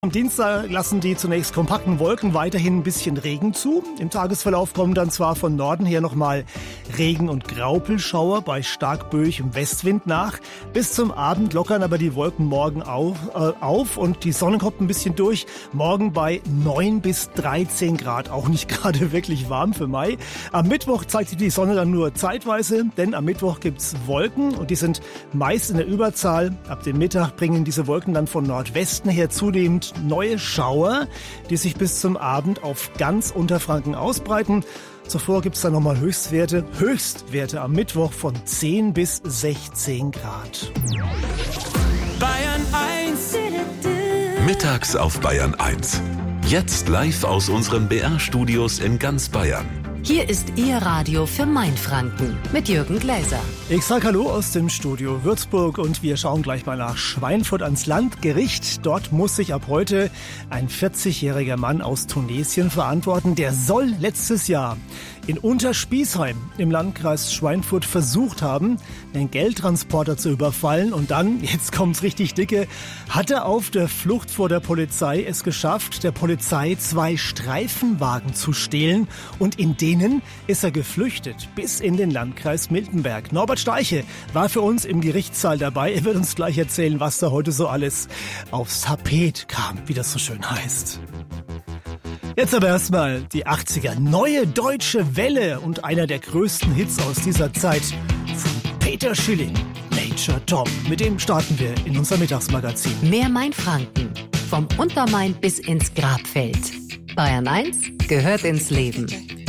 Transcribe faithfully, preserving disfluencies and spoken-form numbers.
Am Dienstag lassen die zunächst kompakten Wolken weiterhin ein bisschen Regen zu. Im Tagesverlauf kommen dann zwar von Norden her nochmal Regen- und Graupelschauer bei stark böigem Westwind nach. Bis zum Abend lockern aber die Wolken morgen auf, äh, auf und die Sonne kommt ein bisschen durch. Morgen bei neun bis dreizehn Grad, auch nicht gerade wirklich warm für Mai. Am Mittwoch zeigt sich die Sonne dann nur zeitweise, denn am Mittwoch gibt's Wolken und die sind meist in der Überzahl. Ab dem Mittag bringen diese Wolken dann von Nordwesten her zunehmend neue Schauer, die sich bis zum Abend auf ganz Unterfranken ausbreiten. Zuvor gibt es dann nochmal Höchstwerte, Höchstwerte am Mittwoch von zehn bis sechzehn Grad. Bayern eins. Mittags auf Bayern eins. Jetzt live aus unseren B R-Studios in ganz Bayern. Hier ist Ihr Radio für Mainfranken mit Jürgen Gläser. Ich sage Hallo aus dem Studio Würzburg und wir schauen gleich mal nach Schweinfurt ans Landgericht. Dort muss sich ab heute ein vierzigjähriger Mann aus Tunesien verantworten. Der soll letztes Jahr in Unterspießheim im Landkreis Schweinfurt versucht haben, einen Geldtransporter zu überfallen. Und dann, jetzt kommt's richtig dicke, hat er auf der Flucht vor der Polizei es geschafft, der Polizei zwei Streifenwagen zu stehlen. Und in denen ist er geflüchtet bis in den Landkreis Miltenberg. Norbert Steiche war für uns im Gerichtssaal dabei. Er wird uns gleich erzählen, was da heute so alles aufs Tapet kam, wie das so schön heißt. Jetzt aber erstmal die achtziger. Neue deutsche Welle und einer der größten Hits aus dieser Zeit von Peter Schilling, Nature Tom. Mit dem starten wir in unser Mittagsmagazin. Mehr Mainfranken, vom Untermain bis ins Grabfeld. Bayern eins gehört ins Leben.